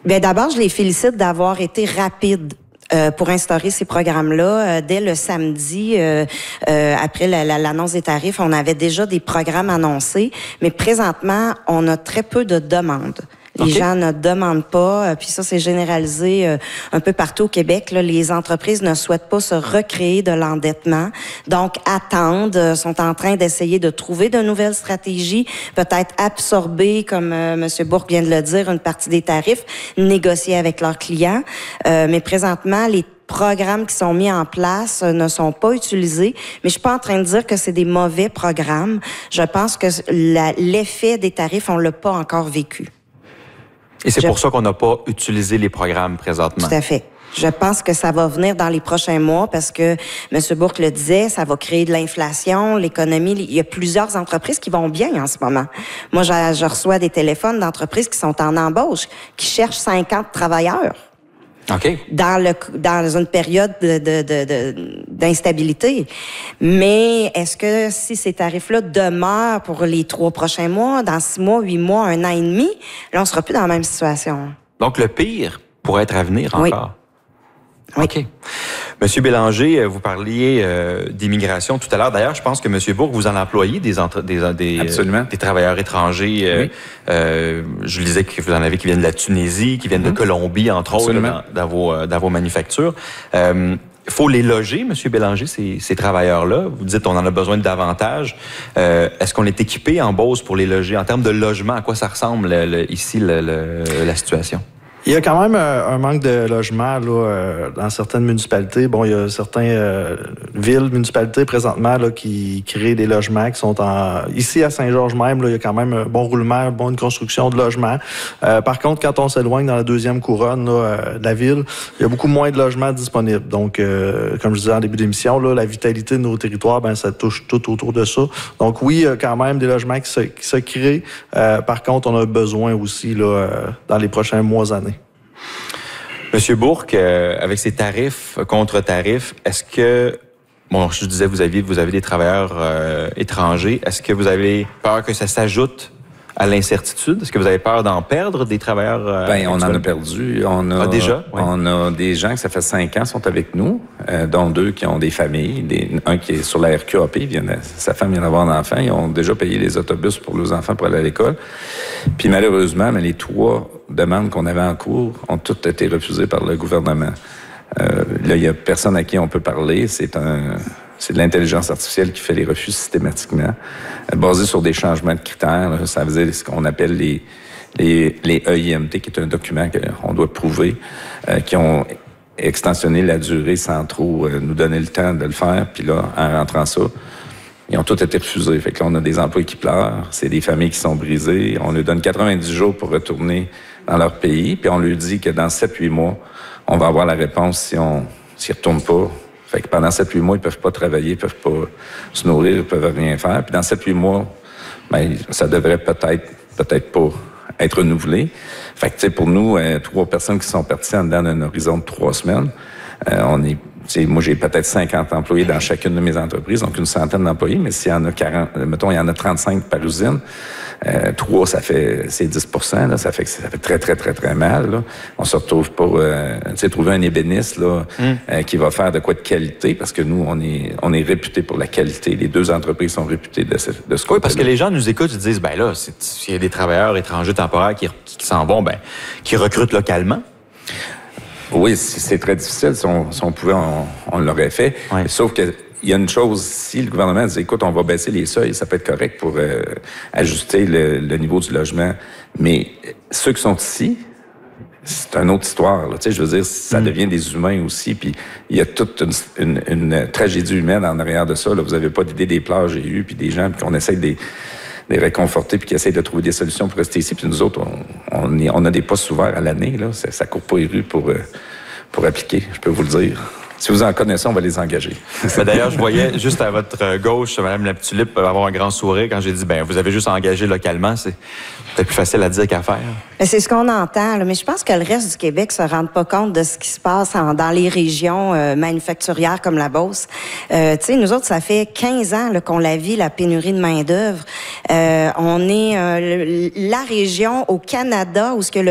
Bien, d'abord, je les félicite d'avoir été rapides pour instaurer ces programmes-là. Dès le samedi, après l'annonce des tarifs, on avait déjà des programmes annoncés, mais présentement, on a très peu de demandes. Les gens ne demandent pas, puis ça, c'est généralisé un peu partout au Québec. Là, les entreprises ne souhaitent pas se recréer de l'endettement, donc attendent, sont en train d'essayer de trouver de nouvelles stratégies, peut-être absorber, comme M. Bourque vient de le dire, une partie des tarifs, négocier avec leurs clients. Mais présentement, les programmes qui sont mis en place ne sont pas utilisés, mais je suis pas en train de dire que c'est des mauvais programmes. Je pense que l'effet des tarifs, on l'a pas encore vécu. Et c'est pour ça qu'on n'a pas utilisé les programmes présentement. Tout à fait. Je pense que ça va venir dans les prochains mois parce que M. Bourque le disait, ça va créer de l'inflation, l'économie. Il y a plusieurs entreprises qui vont bien en ce moment. Moi, je reçois des téléphones d'entreprises qui sont en embauche, qui cherchent 50 travailleurs. OK. Dans une période d'instabilité. Mais est-ce que si ces tarifs-là demeurent pour les 3 prochains mois, dans 6 mois, 8 mois, 1 an et demi, là, on sera plus dans la même situation. Donc, le pire pourrait être à venir encore. Oui. OK. Monsieur Bélanger, vous parliez d'immigration tout à l'heure. D'ailleurs, je pense que Monsieur Bourque, vous en employez des travailleurs étrangers. Oui. Je disais que vous en avez qui viennent de la Tunisie, qui viennent de Colombie, entre autres, dans vos manufactures. Faut les loger, Monsieur Bélanger, ces travailleurs-là. Vous dites on en a besoin de davantage. Est-ce qu'on est équipé en Beauce pour les loger? En termes de logement, à quoi ça ressemble ici la situation? Il y a quand même un manque de logement là, dans certaines municipalités. Bon, il y a certaines villes, municipalités présentement là, qui créent des logements qui sont ici à Saint-Georges même, là, il y a quand même un bon roulement, une bonne construction de logements. Par contre, quand on s'éloigne dans la deuxième couronne là, de la ville, il y a beaucoup moins de logements disponibles. Donc, comme je disais en début d'émission, là, la vitalité de nos territoires, ben ça touche tout autour de ça. Donc oui, il y a quand même des logements qui se créent. Par contre, on a besoin aussi là, dans les prochains mois, années. Monsieur Bourque, avec ces tarifs, contre-tarifs, est-ce que, bon, je disais, vous avez des travailleurs étrangers, est-ce que vous avez peur que ça s'ajoute à l'incertitude? Est-ce que vous avez peur d'en perdre des travailleurs? Ben, on en a perdu. Déjà? Oui. On a des gens que ça fait 5 ans sont avec nous, dont 2 qui ont des familles. Un qui est sur la RQAP, sa femme vient d'avoir un enfant. Ils ont déjà payé les autobus pour leurs enfants pour aller à l'école. Puis malheureusement, les 3 demandes qu'on avait en cours ont toutes été refusées par le gouvernement. Là, il y a personne à qui on peut parler. C'est de l'intelligence artificielle qui fait les refus systématiquement, basé sur des changements de critères. Là, ça veut dire ce qu'on appelle les EIMT, qui est un document qu'on doit prouver, qui ont extensionné la durée sans trop nous donner le temps de le faire. Puis là, en rentrant ça, ils ont tous été refusés. Fait que là, on a des emplois qui pleurent, c'est des familles qui sont brisées. On leur donne 90 jours pour retourner dans leur pays, puis on leur dit que dans 7-8 mois, on va avoir la réponse s'ils ne retournent pas. Fait que pendant 7-8 mois, ils peuvent pas travailler, ils peuvent pas se nourrir, ils peuvent rien faire. Puis dans 7-8 mois, ben, ça devrait peut-être pas être renouvelé. Fait que, tu sais, pour nous, 3 personnes qui sont parties en dedans d'un horizon de 3 semaines, moi, j'ai peut-être 50 employés dans chacune de mes entreprises, donc une centaine d'employés, mais s'il y en a 40, mettons, il y en a 35 par usine, 3, c'est 10%, là, ça fait très, très, très, très mal, là. On se retrouve pour, trouver un ébéniste, là, qui va faire de quoi de qualité, parce que nous, on est réputés pour la qualité. Les 2 entreprises sont réputées de ce côté-là. Oui, parce que les gens nous écoutent, ils disent, ben là, s'il y a des travailleurs étrangers temporaires qui s'en vont, ben, qui recrutent localement. Oui, c'est très difficile. Si on pouvait, on l'aurait fait. Ouais. Sauf que il y a une chose, si le gouvernement dit, écoute, on va baisser les seuils, ça peut être correct pour ajuster le niveau du logement. Mais ceux qui sont ici, c'est une autre histoire. Là. Tu sais, je veux dire, ça devient des humains aussi. Puis il y a toute une tragédie humaine en arrière de ça. Là. Vous n'avez pas d'idée des pleurs j'ai eu, puis des gens qu'on essaie de les réconforter puis qui essayent de trouver des solutions pour rester ici. Puis nous autres, on a des postes ouverts à l'année. Là, ça court pas les rues pour appliquer, je peux vous le dire. Si vous en connaissez, on va les engager. D'ailleurs, je voyais juste à votre gauche, Mme Laptulippe avoir un grand sourire quand j'ai dit, ben vous avez juste engagé localement. C'est peut-être plus facile à dire qu'à faire. C'est ce qu'on entend, là. Mais je pense que le reste du Québec se rend pas compte de ce qui se passe dans les régions manufacturières comme la Beauce. Tu sais, nous autres, ça fait 15 ans là, qu'on la vit, la pénurie de main-d'œuvre. On est la région au Canada où ce que le